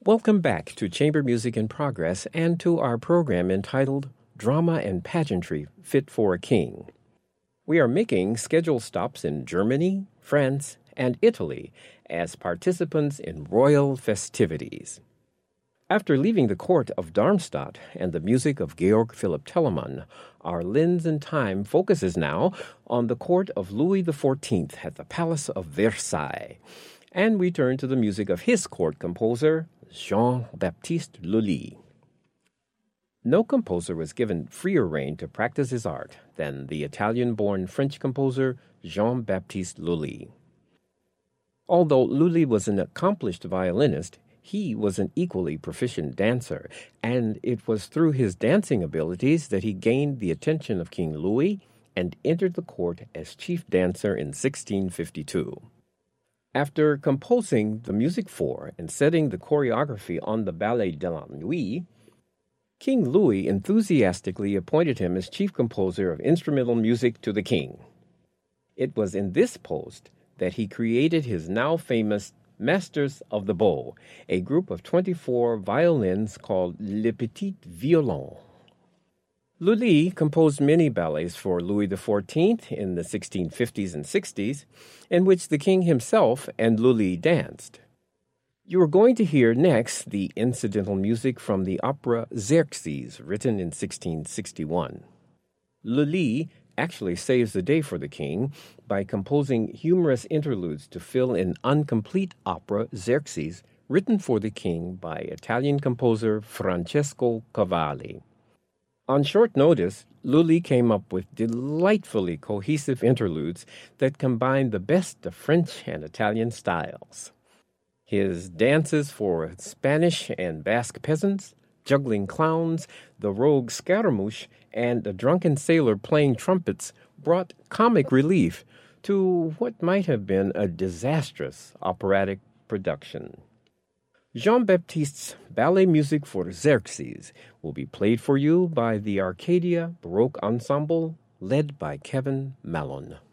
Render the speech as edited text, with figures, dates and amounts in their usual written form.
Welcome back to Chamber Music in Progress and to our program entitled Drama and Pageantry Fit for a King. We are making scheduled stops in Germany, France, and Italy as participants in royal festivities. After leaving the court of Darmstadt and the music of Georg Philipp Telemann, our lens in time focuses now on the court of Louis XIV at the Palace of Versailles, and we turn to the music of his court composer, Jean-Baptiste Lully. No composer was given freer rein to practice his art than the Italian-born French composer Jean-Baptiste Lully. Although Lully was an accomplished violinist, he was an equally proficient dancer, and it was through his dancing abilities that he gained the attention of King Louis and entered the court as chief dancer in 1652. After composing the music for and setting the choreography on the Ballet de la Nuit, King Louis enthusiastically appointed him as chief composer of instrumental music to the king. It was in this post that he created his now famous Masters of the Bow, a group of 24 violins called Les Petits Violons. Lully composed many ballets for Louis XIV in the 1650s and 60s, in which the king himself and Lully danced. You are going to hear next the incidental music from the opera Xerxes, written in 1661. Lully actually saves the day for the king by composing humorous interludes to fill an incomplete opera Xerxes, written for the king by Italian composer Francesco Cavalli. On short notice, Lully came up with delightfully cohesive interludes that combined the best of French and Italian styles. His dances for Spanish and Basque peasants, juggling clowns, the rogue Scaramouche, and a drunken sailor playing trumpets brought comic relief to what might have been a disastrous operatic production. Jean-Baptiste's ballet music for Xerxes will be played for you by the Arcadia Baroque Ensemble, led by Kevin Mallon.